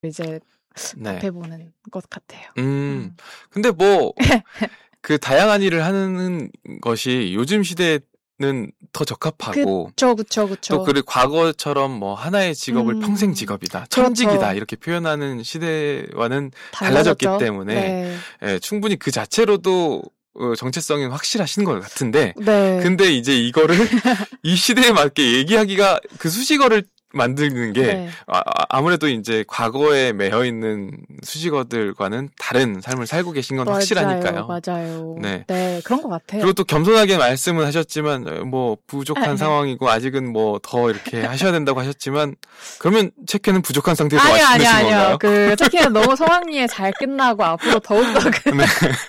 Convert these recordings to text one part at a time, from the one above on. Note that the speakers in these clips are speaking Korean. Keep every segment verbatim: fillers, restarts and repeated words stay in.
이제 네. 접해보는 것 같아요. 음, 음. 근데 뭐 그 다양한 일을 하는 것이 요즘 시대는 더 적합하고 그쵸, 그쵸, 그쵸. 또 그리고 과거처럼 뭐 하나의 직업을 음, 평생 직업이다, 천직이다 그렇죠. 이렇게 표현하는 시대와는 달라졌기 달라졌죠. 때문에 네. 예, 충분히 그 자체로도 어, 정체성이 확실하신 것 같은데 네. 근데 이제 이거를 이 시대에 맞게 얘기하기가 그 수식어를 만드는 게 네. 아, 아무래도 이제 과거에 매여 있는 수식어들과는 다른 삶을 살고 계신 건 맞아요, 확실하니까요. 맞아요. 네. 네, 그런 것 같아요. 그리고 또 겸손하게 말씀은 하셨지만 뭐 부족한 네. 상황이고 아직은 뭐 더 이렇게 하셔야 된다고 하셨지만 그러면 책회는 부족한 상태에서 아니요, 아니요, 말씀하신 아니요. 건가요? 그 책회는 너무 성황리에 잘 끝나고 앞으로 더욱더 그 네.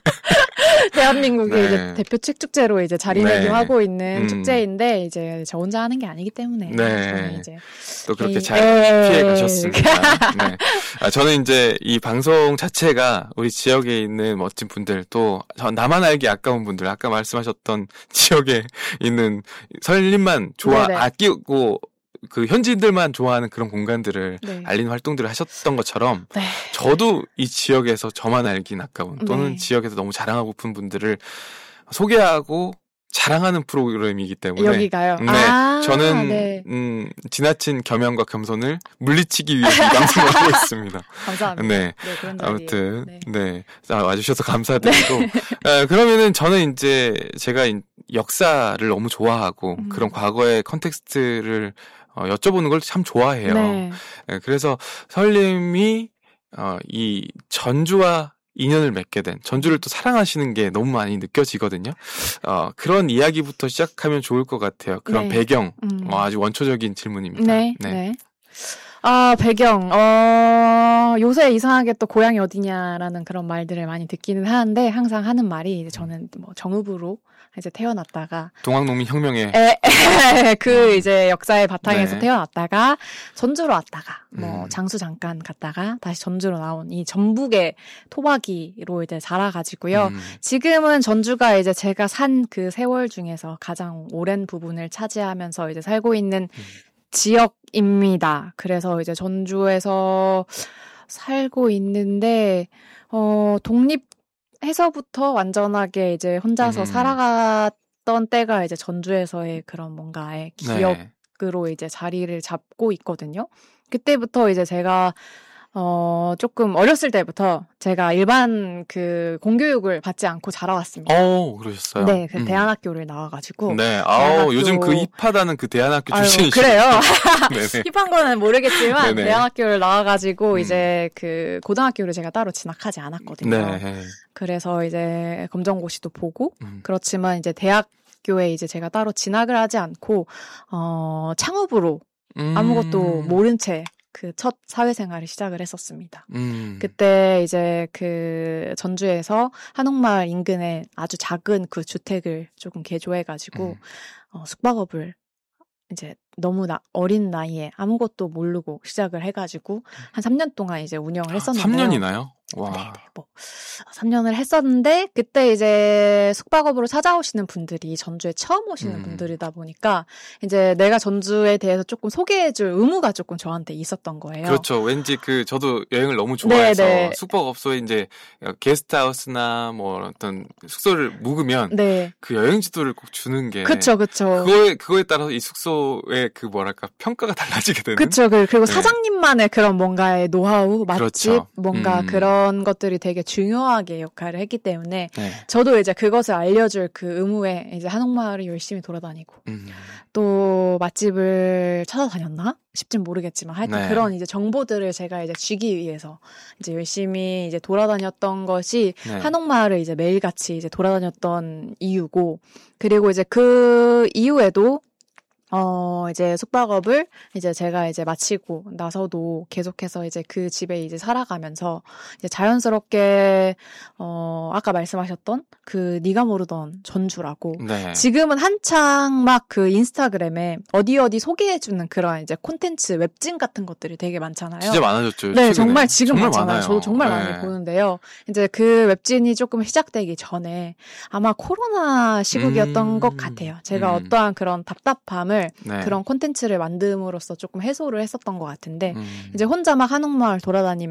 대한민국의 네. 이제 대표 책 축제로 이제 자리매김하고 네. 있는 음. 축제인데 이제 저 혼자 하는 게 아니기 때문에 네. 저는 이제 또 그렇게 에이, 잘 에이. 피해 가셨습니다. 네. 아, 저는 이제 이 방송 자체가 우리 지역에 있는 멋진 분들 또 나만 알기 아까운 분들 아까 말씀하셨던 지역에 있는 설림만 좋아 네네. 아끼고 그 현지인들만 좋아하는 그런 공간들을 네. 알리는 활동들을 하셨던 것처럼 네. 저도 이 지역에서 저만 알긴 아까운 또는 네. 지역에서 너무 자랑하고픈 분들을 소개하고 자랑하는 프로그램이기 때문에 여기가요. 네, 아, 저는 네. 음, 지나친 겸연과 겸손을 물리치기 위해서 이 방송을 하고 있습니다. 감사합니다. 네, 네, 그런 자리에. 아무튼 네. 네, 아, 와주셔서 감사드리고 에, 그러면은 저는 이제 제가 인- 역사를 너무 좋아하고 음. 그런 과거의 컨텍스트를 어, 여쭤보는 걸 참 좋아해요. 네. 에, 그래서 설님이 어, 이 전주와 인연을 맺게 된 전주를 또 사랑하시는 게 너무 많이 느껴지거든요. 어, 그런 이야기부터 시작하면 좋을 것 같아요. 그런 네. 배경 음. 어, 아주 원초적인 질문입니다. 네, 네. 아, 배경. 어, 요새 이상하게 또 고향이 어디냐라는 그런 말들을 많이 듣기는 하는데 항상 하는 말이 이제 저는 뭐 정읍으로 이제 태어났다가 동학농민 혁명에 에, 에, 그 이제 역사의 바탕에서 네. 태어났다가 전주로 왔다가 뭐 음. 장수 잠깐 갔다가 다시 전주로 나온 이 전북의 토박이로 이제 자라가지고요. 음. 지금은 전주가 이제 제가 산 그 세월 중에서 가장 오랜 부분을 차지하면서 이제 살고 있는 음. 지역입니다. 그래서 이제 전주에서 살고 있는데 어 독립해서부터 완전하게 이제 혼자서 음. 살아갔던 때가 이제 전주에서의 그런 뭔가의 네. 기억으로 이제 자리를 잡고 있거든요. 그때부터 이제 제가 어 조금 어렸을 때부터 제가 일반 그 공교육을 받지 않고 자라왔습니다. 어, 그러셨어요. 네, 그 음. 대안학교를 나와가지고. 네, 아우 대안학교- 요즘 그 힙하다는 그 대안학교 아유, 출신이시죠. 그래요. 네네. 힙한 거는 모르겠지만 네네. 대안학교를 나와가지고 음. 이제 그 고등학교를 제가 따로 진학하지 않았거든요. 네. 그래서 이제 검정고시도 보고 음. 그렇지만 이제 대학교에 이제 제가 따로 진학을 하지 않고 어 창업으로 음. 아무것도 모른 채 그 첫 사회생활을 시작을 했었습니다. 음. 그때 이제 그 전주에서 한옥마을 인근에 아주 작은 그 주택을 조금 개조해가지고 음. 어, 숙박업을 이제 너무 나, 어린 나이에 아무것도 모르고 시작을 해가지고 한 삼 년 동안 이제 운영을 했었는데요. 삼 년이나요? 와. 네네, 뭐 삼 년을 했었는데 그때 이제 숙박업으로 찾아오시는 분들이 전주에 처음 오시는 음. 분들이다 보니까 이제 내가 전주에 대해서 조금 소개해줄 의무가 조금 저한테 있었던 거예요. 그렇죠. 왠지 그 저도 여행을 너무 좋아해서 네네. 숙박업소에 이제 게스트하우스나 뭐 어떤 숙소를 묵으면 네, 그 여행 지도를 꼭 주는 게 그쵸, 그쵸. 그거에 그거에 따라서 이 숙소의 그 뭐랄까 평가가 달라지게 되는. 그쵸. 그- 그리고 네. 사장님만의 그런 뭔가의 노하우, 맛집, 그렇죠. 뭔가 음. 그런 것들이 되게 중요하게 역할을 했기 때문에 네. 저도 이제 그것을 알려줄 그 의무에 이제 한옥마을을 열심히 돌아다니고 음. 또 맛집을 찾아다녔나 싶진 모르겠지만 하여튼 네. 그런 이제 정보들을 제가 이제 쥐기 위해서 이제 열심히 이제 돌아다녔던 것이 네. 한옥마을을 이제 매일같이 이제 돌아다녔던 이유고 그리고 이제 그 이후에도 어, 이제 숙박업을 이제 제가 이제 마치고 나서도 계속해서 이제 그 집에 이제 살아가면서 이제 자연스럽게, 어, 아까 말씀하셨던 그 네가 모르던 전주라고. 네. 지금은 한창 막 그 인스타그램에 어디 어디 소개해주는 그런 이제 콘텐츠, 웹진 같은 것들이 되게 많잖아요. 진짜 많아졌죠. 네, 최근에. 정말 지금 정말 많잖아요. 많아요. 저도 정말 네. 많이 보는데요. 이제 그 웹진이 조금 시작되기 전에 아마 코로나 시국이었던 음. 것 같아요. 제가 음. 어떠한 그런 답답함을 감정을 네. 그런 콘텐츠를 만듦으로써 조금 해소를 했었던 것 같은데 음. 이제 혼자 막 한옥마을 돌아다니면서